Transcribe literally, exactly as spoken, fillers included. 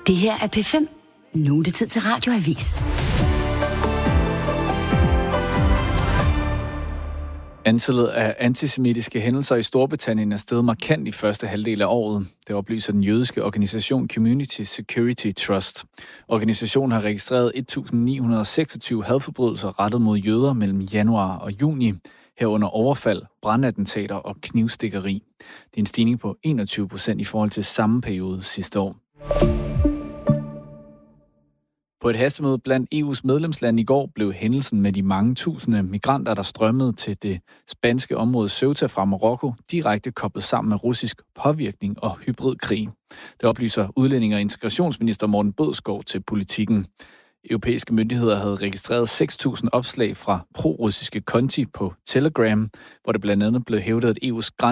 Det her er P fem. Nu er det tid til Radioavis. Antallet af antisemitiske hændelser i Storbritannien er steget markant i første halvdel af året. Det oplyser den jødiske organisation Community Security Trust. Organisationen har registreret et tusind ni hundrede og seksogtyve hadforbrydelser rettet mod jøder mellem januar og juni, herunder overfald, brandattentater og knivstikkeri. Det er en stigning på enogtyve procent i forhold til samme periode sidste år. På et hastemøde blandt E U's medlemslande i går blev hændelsen med de mange tusinde migranter, der strømmede til det spanske område Ceuta fra Marokko, direkte koblet sammen med russisk påvirkning og hybridkrig. Det oplyser udlænding- og integrationsminister Morten Bødskov til Politikken. Europæiske myndigheder havde registreret seks tusind opslag fra pro-russiske konti på Telegram, hvor det blandt andet blev hævdet, at E U's